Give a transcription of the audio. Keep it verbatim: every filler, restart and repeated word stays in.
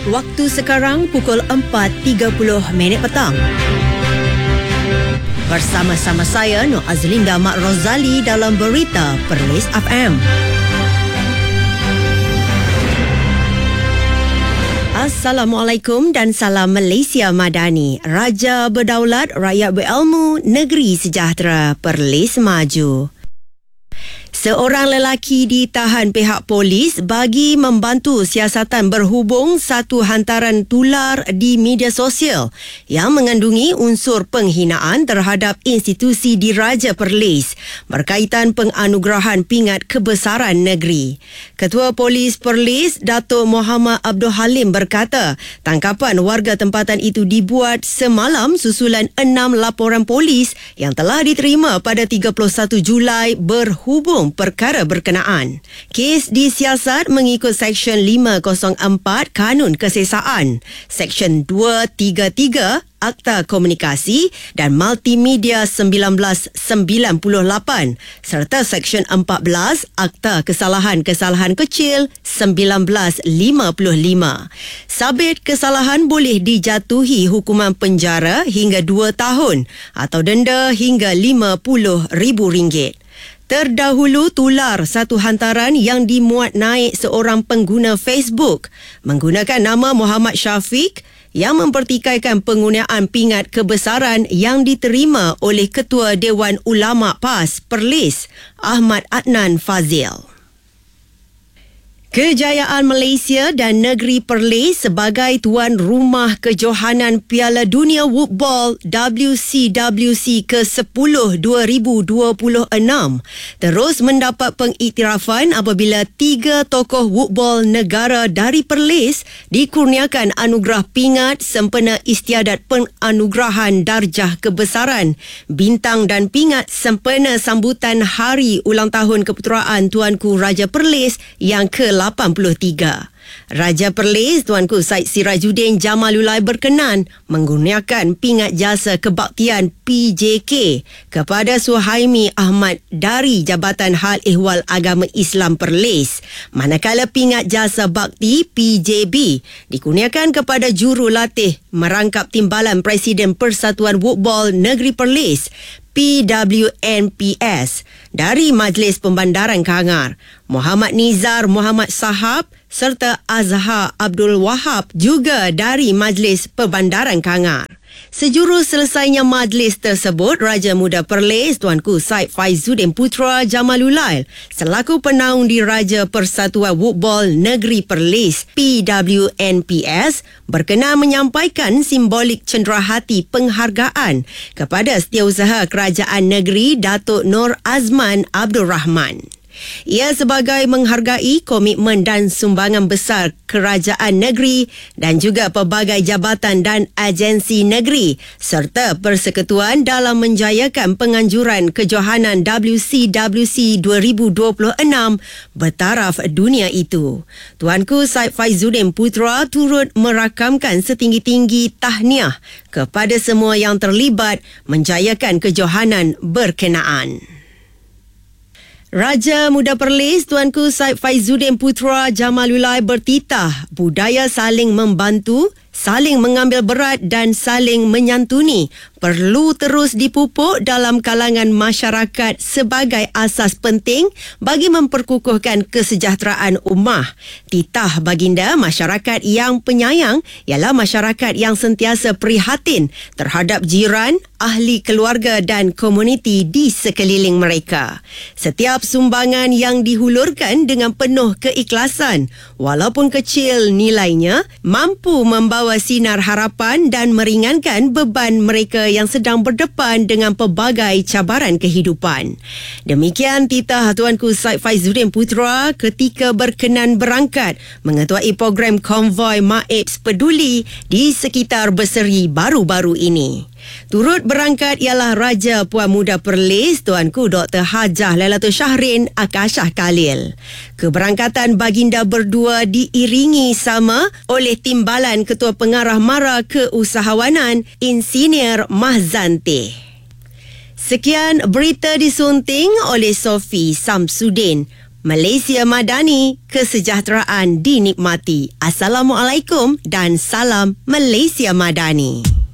Waktu sekarang pukul empat tiga puluh minit petang. Bersama-sama saya Nur Azlinda Mak Rozali dalam Berita Perlis F M. Assalamualaikum dan salam Malaysia Madani. Raja berdaulat, rakyat berilmu, negeri sejahtera, Perlis maju. Seorang lelaki ditahan pihak polis bagi membantu siasatan berhubung satu hantaran tular di media sosial yang mengandungi unsur penghinaan terhadap institusi diraja Perlis berkaitan penganugerahan pingat kebesaran negeri. Ketua Polis Perlis, Datuk Muhammad Abdul Halim berkata, tangkapan warga tempatan itu dibuat semalam susulan enam laporan polis yang telah diterima pada tiga puluh satu Julai berhubung perkara berkenaan. Kes disiasat mengikut Seksyen lima kosong empat Kanun Kesesaan, Seksyen dua tiga tiga Akta Komunikasi dan Multimedia seribu sembilan ratus sembilan puluh lapan serta Seksyen empat belas Akta Kesalahan-Kesalahan Kecil seribu sembilan ratus lima puluh lima. Sabit kesalahan boleh dijatuhi hukuman penjara hingga dua tahun atau denda hingga lima puluh ribu ringgit. Terdahulu tular satu hantaran yang dimuat naik seorang pengguna Facebook menggunakan nama Muhammad Syafiq yang mempertikaikan penggunaan pingat kebesaran yang diterima oleh Ketua Dewan Ulama PAS Perlis, Ahmad Adnan Fazil. Kejayaan Malaysia dan negeri Perlis sebagai tuan rumah kejohanan Piala Dunia Woodball W C W C ke sepuluh dua ribu dua puluh enam terus mendapat pengiktirafan apabila tiga tokoh woodball negara dari Perlis dikurniakan anugerah pingat sempena istiadat penganugerahan darjah kebesaran, bintang dan pingat sempena sambutan Hari Ulang Tahun Keputeraan Tuanku Raja Perlis yang ke lapan puluh tiga. Raja Perlis Tuanku Syed Sirajuddin Jamalulai berkenan mengurniakan pingat jasa kebaktian P J K kepada Suhaimi Ahmad dari Jabatan Hal Ehwal Agama Islam Perlis, manakala pingat jasa bakti P J B dikurniakan kepada jurulatih merangkap timbalan Presiden Persatuan Woodball Negeri Perlis P W N P S dari Majlis Pembandaran Kangar, Muhammad Nizar Muhammad Sahab serta Azhar Abdul Wahab juga dari Majlis Pembandaran Kangar. Sejurus selesainya majlis tersebut, Raja Muda Perlis Tuanku Syed Faizuddin Putra Jamalulai selaku penaung diraja Persatuan Woodball Negeri Perlis P W N P S berkenan menyampaikan simbolik cenderahati penghargaan kepada Setiausaha Kerajaan Negeri Datuk Nur Azman Abdul Rahman. Ia sebagai menghargai komitmen dan sumbangan besar kerajaan negeri dan juga pelbagai jabatan dan agensi negeri serta persekutuan dalam menjayakan penganjuran kejohanan W C W C dua ribu dua puluh enam bertaraf dunia itu. Tuanku Syed Faizuddin Putra turut merakamkan setinggi-tinggi tahniah kepada semua yang terlibat menjayakan kejohanan berkenaan. Raja Muda Perlis Tuanku Syed Faizuddin Putra Jamalulai bertitah budaya saling membantu, saling mengambil berat dan saling menyantuni perlu terus dipupuk dalam kalangan masyarakat sebagai asas penting bagi memperkukuhkan kesejahteraan ummah. Titah baginda masyarakat yang penyayang ialah masyarakat yang sentiasa prihatin terhadap jiran, ahli keluarga dan komuniti di sekeliling mereka. Setiap sumbangan yang dihulurkan dengan penuh keikhlasan, walaupun kecil nilainya, mampu membawa sinar harapan dan meringankan beban mereka yang sedang berdepan dengan pelbagai cabaran kehidupan. Demikian titah Tuanku Syed Faizuddin Putra ketika berkenan berangkat mengetuai program konvoi Maibs Peduli di sekitar Berseri baru-baru ini. Turut berangkat ialah Raja Puan Muda Perlis Tuanku Doktor Hajah Lailatul Syahrin Akashah Khalil. Keberangkatan baginda berdua diiringi sama oleh timbalan Ketua Pengarah Mara Keusahawanan Insinyur Mahzanti. Sekian berita disunting oleh Sofi Samsudin. Malaysia Madani, kesejahteraan dinikmati. Assalamualaikum dan salam Malaysia Madani.